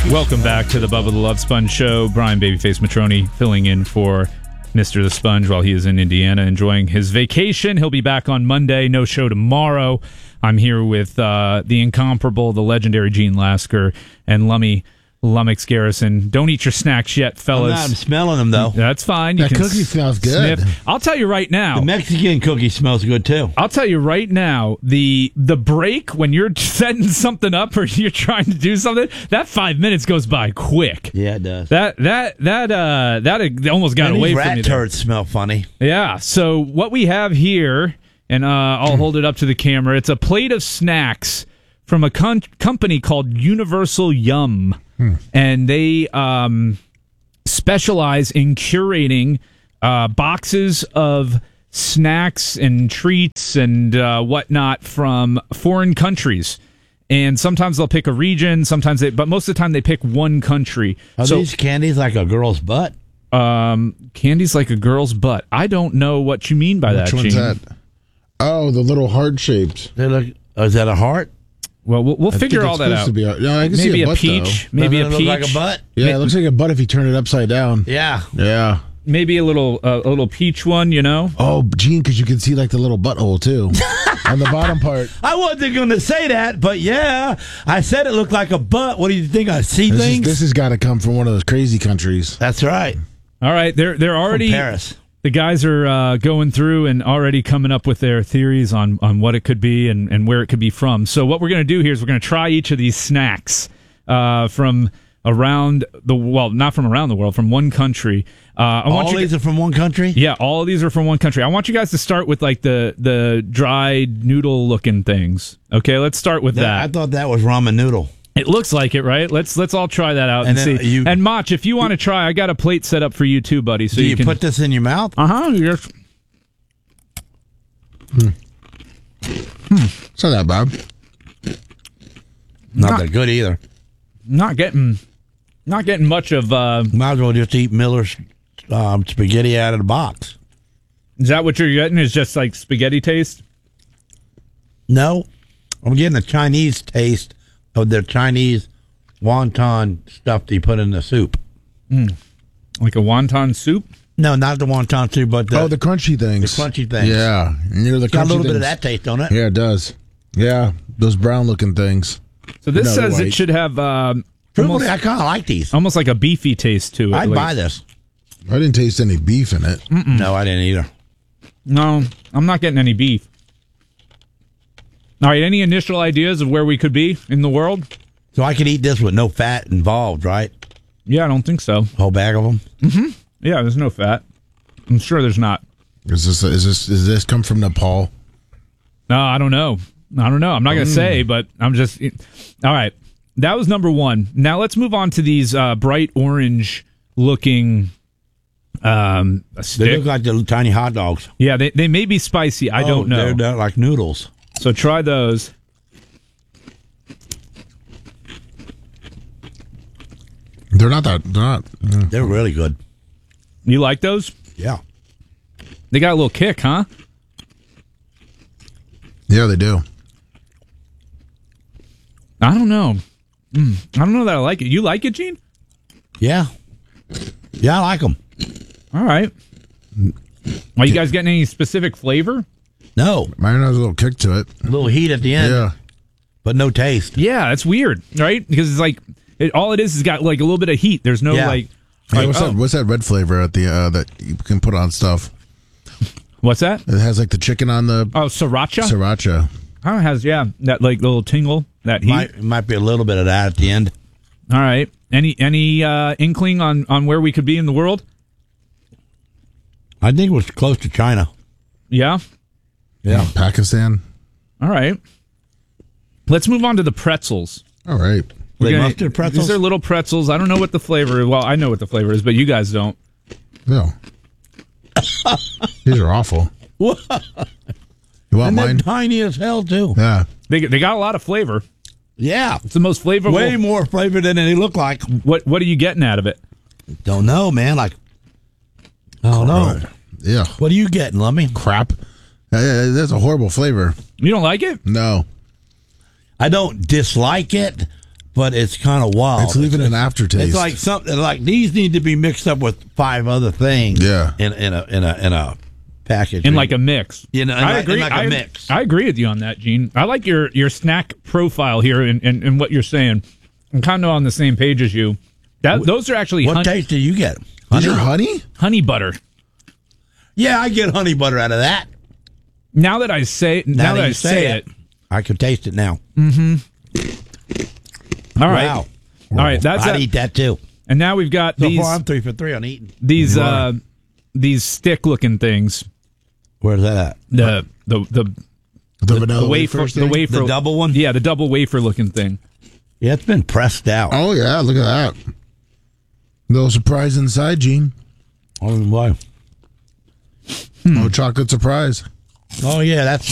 Welcome back to the Bubba the Love Sponge Show. Brian Babyface Matroni filling in for Mr. the Sponge while he is in Indiana enjoying his vacation. He'll be back on Monday. No show tomorrow. I'm here with the incomparable, the legendary Gene Lasker and Lummox Garrison. Don't eat your snacks yet, fellas. I'm smelling them, though. That's fine. That cookie smells good. Sniff. I'll tell you right now. The Mexican cookie smells good, too. I'll tell you right now, the break when you're setting something up or you're trying to do something, that 5 minutes goes by quick. Yeah, it does. That almost got away from me. Rat turds smell funny. Yeah. So what we have here, and I'll hold it up to the camera. It's a plate of snacks from a company called Universal Yum. And they specialize in curating boxes of snacks and treats and whatnot from foreign countries. And sometimes they'll pick a region, but most of the time they pick one country. Are these candies like a girl's butt? Candies like a girl's butt. I don't know what you mean by that, Which one's Gene. that? Oh, the little heart-shaped. They look. Oh, is that a heart? Well, we'll figure all that out. I can see Maybe a butt, peach. though. Maybe a Doesn't it peach. look like a butt? Yeah, it looks like a butt if you turn it upside down. Yeah. Yeah. Maybe a little peach one, you know? Oh, Gene, because you can see like the little butthole too on the bottom part. I wasn't going to say that, but yeah, I said it looked like a butt. What do you think? I see things. This has got to come from one of those crazy countries. That's right. All right, they're already From Paris. The guys are going through and already coming up with their theories on what it could be and where it could be from. So what we're going to do here is we're going to try each of these snacks from around not from around the world, from one country. All these are from one country? Yeah, all of these are from one country. I want you guys to start with like the dried noodle looking things. Okay, let's start with that. I thought that was ramen noodle. It looks like it, right? Let's all try that out and see. And Mach, if you want to try, I got a plate set up for you too, buddy. So do you can put this in your mouth? Yes. It's not that bad. Not that good either. Not getting much of. Might as well just eat Miller's spaghetti out of the box. Is that what you're getting? Is just like spaghetti taste? No, I'm getting a Chinese taste of their Chinese wonton stuff that you put in the soup. Like a wonton soup? No, not the wonton soup, but the crunchy things. The crunchy things. Yeah, near the crunchy got a little things. bit of that taste, don't it? Yeah, it does. Yeah, those brown looking things. So this says it should have Truthfully, I kind of like these. almost like a beefy taste to it. I'd buy this. I didn't taste any beef in it. No, I didn't either. No, I'm not getting any beef. All right, any initial ideas of where we could be in the world? So I could eat this with no fat involved, right? Yeah, I don't think so. Whole bag of them? Mm-hmm. Yeah, there's no fat. I'm sure there's not. Does this come from Nepal? No, I don't know. I'm not going to say, but I'm just... All right, that was number one. Now let's move on to these bright orange-looking stick. They look like the tiny hot dogs. Yeah, they may be spicy. I don't know. They're like noodles. So try those. They're not. They're really good. You like those? Yeah. They got a little kick, huh? Yeah, they do. I don't know. I don't know that I like it. You like it, Gene? Yeah. Yeah, I like them. All right. Are you guys getting any specific flavor? No. Mine has a little kick to it. A little heat at the end. Yeah. But no taste. Yeah, that's weird, right? Because it's like all it is got like a little bit of heat. There's no Hey, what's that red flavor at the that you can put on stuff? What's that? It has like the chicken on the sriracha. Sriracha. Oh, it has that like little tingle, that heat. Might be a little bit of that at the end. All right. Any inkling on where we could be in the world? I think it was close to China. Yeah. Yeah. Pakistan. All right. Let's move on to the pretzels. All right. Mustard pretzels? These are little pretzels. I don't know what the flavor is. Well, I know what the flavor is, but you guys don't. No. These are awful. What? You want and mine? They're tiny as hell, too. Yeah. They got a lot of flavor. Yeah. It's the most flavorful. Way more flavor than they look like. What are you getting out of it? Don't know, man. I don't know. Yeah. What are you getting, Lummy? Crap. That's a horrible flavor. You don't like it? No. I don't dislike it, but it's kind of wild. It's leaving an aftertaste. It's like something like these need to be mixed up with 5 other things. Yeah. in a package. In like a mix. I agree. A mix. I agree with you on that, Gene. I like your snack profile here and what you're saying. I'm kind of on the same page as you. Those are actually what taste do you get? Is your honey? Honey butter. Yeah, I get honey butter out of that. Now that I say it, I can taste it now. All right. Wow. All right, I'd eat that too. And now we've got So these. far, I'm 3 for 3 on eating. These stick-looking things. Where's that at? The vanilla wafer, thing? The double one? Yeah, the double wafer-looking thing. Yeah, it's been pressed out. Oh, yeah. Look at that. Little surprise inside, Gene. Oh, why? Oh, chocolate surprise. Oh, yeah, that's